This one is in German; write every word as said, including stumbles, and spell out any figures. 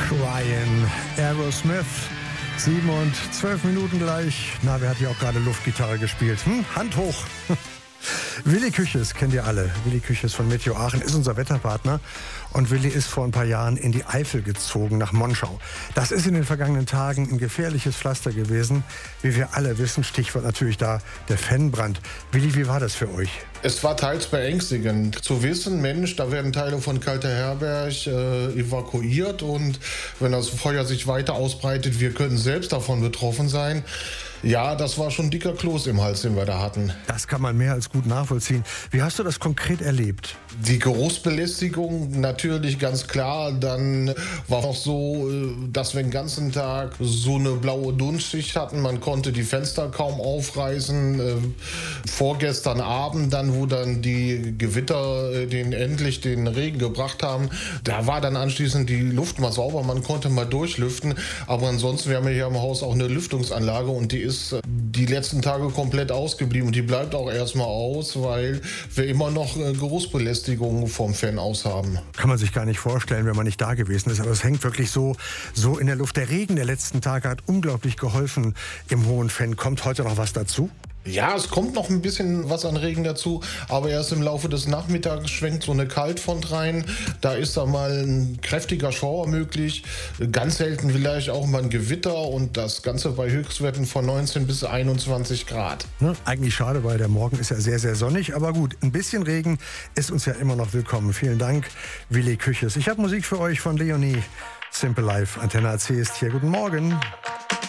Crying, Aerosmith. Sieben und zwölf Minuten gleich. Na, wer hat hier auch gerade Luftgitarre gespielt? Hm? Hand hoch. Willi Küches kennt ihr alle. Willi Küches von Meteo Aachen ist unser Wetterpartner. Und Willi ist vor ein paar Jahren in die Eifel gezogen, nach Monschau. Das ist in den vergangenen Tagen ein gefährliches Pflaster gewesen. Wie wir alle wissen, Stichwort natürlich da der Fennbrand. Willi, wie war das für euch? Es war teils beängstigend zu wissen, Mensch, da werden Teile von Kalter Herberg äh, evakuiert und wenn das Feuer sich weiter ausbreitet, wir können selbst davon betroffen sein. Ja, das war schon dicker Kloß im Hals, den wir da hatten. Das kann man mehr als gut nachvollziehen. Wie hast du das konkret erlebt? Die Geruchsbelästigung natürlich ganz klar. Dann war auch so, dass wir den ganzen Tag so eine blaue Dunstschicht hatten. Man konnte die Fenster kaum aufreißen. Vorgestern Abend dann, wo dann die Gewitter den endlich den Regen gebracht haben, da war dann anschließend die Luft mal sauber. Man konnte mal durchlüften. Aber ansonsten, wir haben ja hier im Haus auch eine Lüftungsanlage und die ist die letzten Tage komplett ausgeblieben und die bleibt auch erstmal aus, weil wir immer noch Geruchsbelästigung vom Fan aus haben. Kann man sich gar nicht vorstellen, wenn man nicht da gewesen ist, aber es hängt wirklich so, so in der Luft. Der Regen der letzten Tage hat unglaublich geholfen im Hohen Fenn. Kommt heute noch was dazu? Ja, es kommt noch ein bisschen was an Regen dazu, aber erst im Laufe des Nachmittags schwenkt so eine Kaltfront rein. Da ist da mal ein kräftiger Schauer möglich, ganz selten vielleicht auch mal ein Gewitter und das Ganze bei Höchstwerten von neunzehn bis einundzwanzig Grad. Ne, eigentlich schade, weil der Morgen ist ja sehr, sehr sonnig, aber gut, ein bisschen Regen ist uns ja immer noch willkommen. Vielen Dank, Willi Küches. Ich habe Musik für euch von Leonie. Simple Life, Antenne A C ist hier. Guten Morgen.